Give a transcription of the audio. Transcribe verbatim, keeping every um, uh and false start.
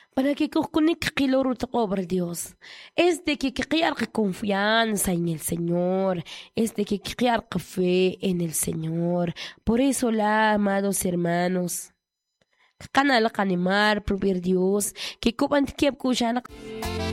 Para que cojunica quiloro obra Dios. Es de que crear confianza en el Señor. Es de que crear fe en el Señor. Por eso la, amados hermanos. Canal animar, proveer Dios. Que coban que